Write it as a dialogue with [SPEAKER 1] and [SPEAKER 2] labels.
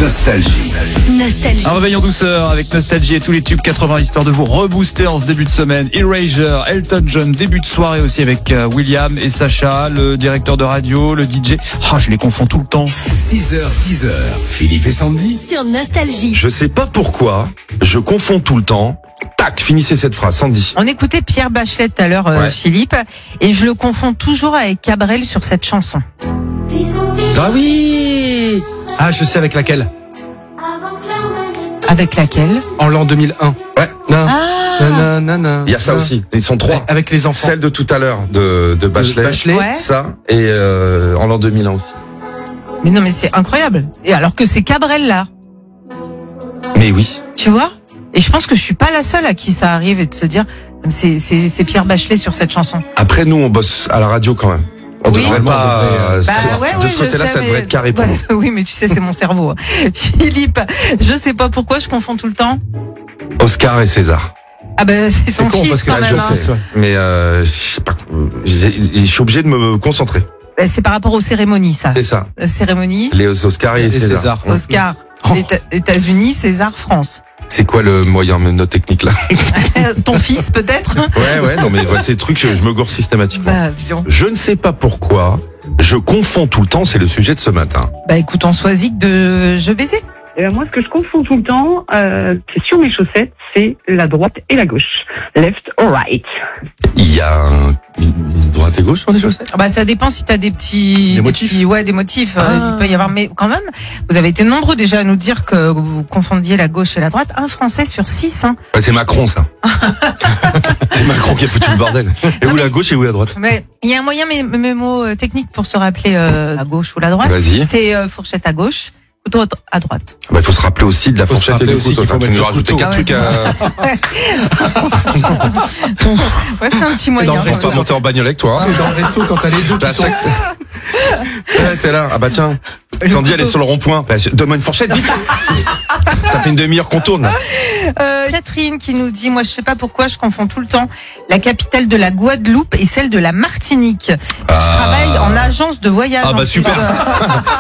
[SPEAKER 1] Nostalgie.
[SPEAKER 2] Un réveil en douceur avec Nostalgie et tous les tubes 80 histoire de vous rebooster en ce début de semaine. Erasure, Elton John, début de soirée aussi avec William et Sacha, le directeur de radio, le DJ. Je les confonds tout le temps.
[SPEAKER 1] 6h, 10h, Philippe et Sandy
[SPEAKER 3] sur Nostalgie.
[SPEAKER 4] Je sais pas pourquoi, je confonds tout le temps. Tac, finissez cette phrase, Sandy.
[SPEAKER 5] On écoutait Pierre Bachelet tout à l'heure,
[SPEAKER 4] Ouais.
[SPEAKER 5] Philippe, et je le confonds toujours avec Cabrel sur cette chanson.
[SPEAKER 4] Ah oui.
[SPEAKER 6] Ah, je sais avec laquelle.
[SPEAKER 5] Avec laquelle?
[SPEAKER 6] En l'an 2001.
[SPEAKER 4] Ouais.
[SPEAKER 5] Ah,
[SPEAKER 4] Il y a ça aussi. Ils sont trois.
[SPEAKER 6] Avec les enfants.
[SPEAKER 4] Celle de tout à l'heure de Bachelet.
[SPEAKER 6] Bachelet.
[SPEAKER 5] Ouais.
[SPEAKER 4] Ça et en l'an 2001 aussi.
[SPEAKER 5] mais non, mais c'est incroyable. Et alors que c'est Cabrel là,
[SPEAKER 4] Mais oui.
[SPEAKER 5] tu vois? Et je pense que je suis pas la seule à qui ça arrive et de se dire, c'est Pierre Bachelet sur cette chanson.
[SPEAKER 4] Après nous on bosse à la radio quand même. On
[SPEAKER 5] Oui.
[SPEAKER 4] devrait pas.
[SPEAKER 5] Ouais,
[SPEAKER 4] de ce côté-là,
[SPEAKER 5] je sais,
[SPEAKER 4] ça devrait
[SPEAKER 5] mais-
[SPEAKER 4] être carré pour
[SPEAKER 5] Ouais,
[SPEAKER 4] nous.
[SPEAKER 5] oui, mais tu sais, c'est mon cerveau. Philippe, je sais pas pourquoi je confonds tout le temps.
[SPEAKER 4] Oscar et César.
[SPEAKER 5] Ah ben, c'est son
[SPEAKER 6] con,
[SPEAKER 5] fils
[SPEAKER 6] parce que
[SPEAKER 5] quand
[SPEAKER 6] là,
[SPEAKER 5] même.
[SPEAKER 4] je
[SPEAKER 5] hein.
[SPEAKER 4] sais. Mais je sais pas. Je suis obligé de me concentrer.
[SPEAKER 5] Ben, c'est par rapport aux cérémonies, ça.
[SPEAKER 4] C'est ça.
[SPEAKER 5] Cérémonie,
[SPEAKER 4] Les Oscar et
[SPEAKER 6] Et
[SPEAKER 4] César.
[SPEAKER 6] César.
[SPEAKER 5] Oscar,
[SPEAKER 6] Oh.
[SPEAKER 5] États-Unis, César, France.
[SPEAKER 4] C'est quoi le moyen notre technique là?
[SPEAKER 5] Ton fils, peut-être?
[SPEAKER 4] Ouais, non mais voilà, ces trucs, je me gourre systématiquement.
[SPEAKER 5] Bah, dis donc.
[SPEAKER 4] Je ne sais pas pourquoi, je confonds tout le temps, c'est le sujet de ce matin.
[SPEAKER 5] Bah, écoute, on choisit de Je baiser.
[SPEAKER 7] Eh ben moi, ce que je confonds tout le temps, c'est sur mes chaussettes, c'est la droite et la gauche. Left or right.
[SPEAKER 4] Il y a une droite et gauche sur les chaussettes?
[SPEAKER 5] Bah, ça dépend si t'as des petits,
[SPEAKER 6] Des motifs.
[SPEAKER 5] des motifs. Il peut y avoir, mais quand même, vous avez été nombreux déjà à nous dire que vous confondiez la gauche et la droite. Un Français sur 6, hein.
[SPEAKER 4] Ouais, c'est Macron ça. C'est Macron qui a foutu le bordel. Et où la gauche et où la droite?
[SPEAKER 5] Mais il y a un moyen mémo technique pour se rappeler la gauche ou la droite.
[SPEAKER 4] Vas-y.
[SPEAKER 5] C'est fourchette à gauche, couteau à droite.
[SPEAKER 4] Bah, il faut se rappeler aussi de la
[SPEAKER 6] Faut se
[SPEAKER 4] fourchette et
[SPEAKER 6] rappeler
[SPEAKER 4] du
[SPEAKER 6] aussi
[SPEAKER 4] couteau.
[SPEAKER 6] qu'il faut
[SPEAKER 4] Enfin, tu
[SPEAKER 6] mettre
[SPEAKER 4] nous
[SPEAKER 6] le
[SPEAKER 4] rajoutais
[SPEAKER 6] couteau.
[SPEAKER 4] 4 trucs
[SPEAKER 5] Ouais, c'est un petit moyen.
[SPEAKER 6] dans le
[SPEAKER 4] à histoire de monter en bagnole avec toi.
[SPEAKER 6] Et dans le resto, quand t'as les deux
[SPEAKER 4] Bah,
[SPEAKER 6] qui sont...
[SPEAKER 4] Ouais, t'es là. Ah bah tiens. Sandy, elle est sur le rond-point. Bah, donne-moi une fourchette, vite. Ça fait une demi-heure qu'on tourne, là.
[SPEAKER 5] Catherine qui nous dit, moi je sais pas pourquoi je confonds tout le temps la capitale de la Guadeloupe et celle de la Martinique. Je travaille en agence de voyage.
[SPEAKER 4] Ah bah
[SPEAKER 5] en
[SPEAKER 4] super.
[SPEAKER 5] plus.